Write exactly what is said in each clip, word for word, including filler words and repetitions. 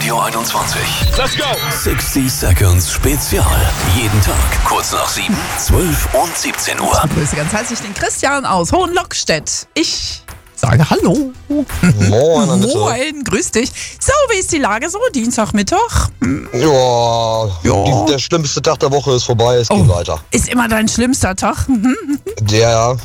Radio einundzwanzig. Let's go! sechzig Seconds Spezial. Jeden Tag kurz nach sieben, zwölf und siebzehn Uhr. Ich grüße ganz herzlich den Christian aus Hohenlockstedt. Ich sage Hallo. Moin, Annette. Moin, grüß dich. So, wie ist die Lage so? Dienstagmittag? Ja, Ja. Die, der schlimmste Tag der Woche ist vorbei, es Oh. geht weiter. Ist immer dein schlimmster Tag? Mhm. Der,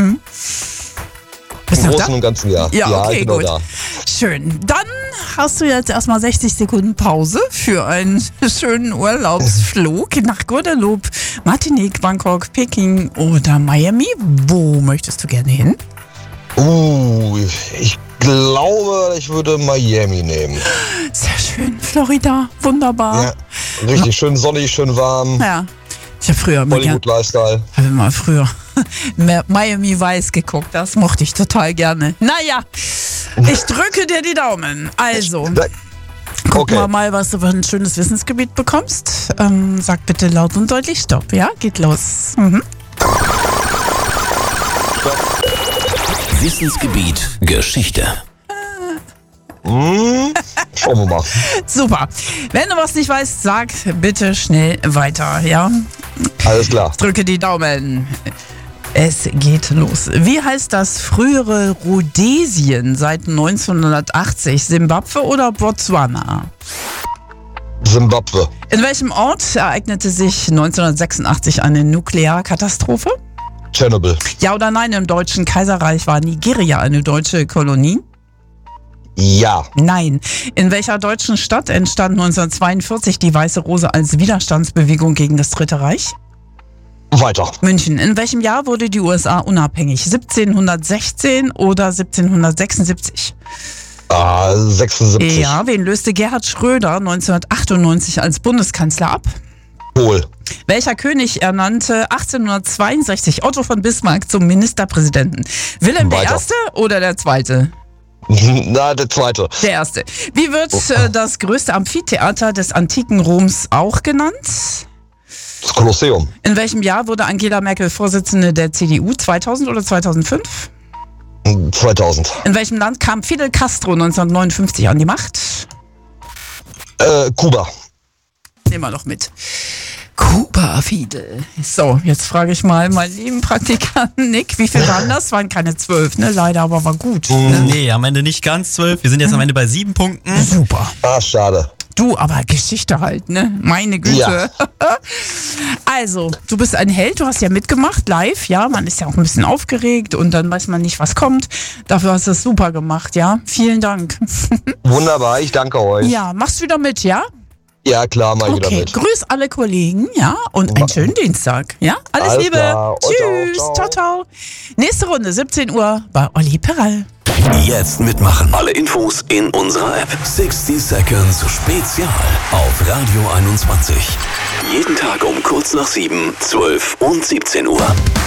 Bist im du noch Großen da? und Ganzen ja. Ja, ja okay, ich bin noch gut. da. Schön. Dann hast du jetzt erstmal sechzig Sekunden Pause für einen schönen Urlaubsflug nach Guadeloupe, Martinique, Bangkok, Peking oder Miami. Wo möchtest du gerne hin? Uh, ich glaube, ich würde Miami nehmen. Sehr schön. Florida, wunderbar. Ja, richtig schön sonnig, schön warm. Ja. Ich habe früher immer gern, Hollywood-Lifestyle. habe immer früher Miami Vice geguckt. Das mochte ich total gerne. Naja, ich drücke dir die Daumen. Also, guck Okay. mal mal, was du für ein schönes Wissensgebiet bekommst. Ähm, sag bitte laut und deutlich Stopp. Ja, geht los. Mhm. Wissensgebiet Geschichte. Hm, schauen wir mal. Super. Wenn du was nicht weißt, sag bitte schnell weiter. Ja, Alles klar. drücke die Daumen. Es geht los. Wie heißt das frühere Rhodesien seit neunzehnhundertachtzig? Simbabwe oder Botswana? Simbabwe. In welchem Ort ereignete sich neunzehnhundertsechsundachtzig eine Nuklearkatastrophe? Tschernobyl. Ja oder nein, im Deutschen Kaiserreich war Nigeria eine deutsche Kolonie? Ja. Nein. In welcher deutschen Stadt entstand neunzehnhundertzweiundvierzig die Weiße Rose als Widerstandsbewegung gegen das Dritte Reich? Weiter. München. In welchem Jahr wurde die U S A unabhängig? siebzehnhundertsechzehn oder siebzehnhundertsechsundsiebzig? Ah, sechsundsiebzig. Ja, wen löste Gerhard Schröder neunzehnhundertachtundneunzig als Bundeskanzler ab? Kohl. Welcher König ernannte achtzehnhundertzweiundsechzig Otto von Bismarck zum Ministerpräsidenten? Wilhelm der Weiter. Erste oder der Zweite? Na, der zweite. Der Erste. Wie wird äh, das größte Amphitheater des antiken Roms auch genannt? Das Kolosseum. In welchem Jahr wurde Angela Merkel Vorsitzende der C D U? zweitausend oder zweitausendfünf? zweitausend. In welchem Land kam Fidel Castro neunzehnhundertneunundfünfzig an die Macht? Äh, Kuba. Nehmen wir doch mit. Kuba, Fidel. So, jetzt frage ich mal meinen lieben Praktikanten Nick, wie viel waren das? Waren keine zwölf, ne? Leider, aber war gut. Ne? Nee, am Ende nicht ganz zwölf. Wir sind jetzt am Ende bei sieben Punkten. Super. Ah, schade. Du, aber Geschichte halt, ne? Meine Güte. Ja. Also, du bist ein Held, du hast ja mitgemacht, live, ja? Man ist ja auch ein bisschen aufgeregt und dann weiß man nicht, was kommt. Dafür hast du es super gemacht, ja? Vielen Dank. Wunderbar, ich danke euch. Ja, machst wieder mit, ja? Ja, klar, mach ich wieder Okay, mit. grüß alle Kollegen, ja? Und einen schönen Dienstag, ja? Alles, Alles Liebe. klar. Euch auch. Tschüss. Ciao. Ciao, ciao. Nächste Runde, siebzehn Uhr bei Olli Perral. Jetzt mitmachen. Alle Infos in unserer App. sechzig Seconds Spezial auf Radio einundzwanzig. Jeden Tag um kurz nach sieben, zwölf und siebzehn Uhr.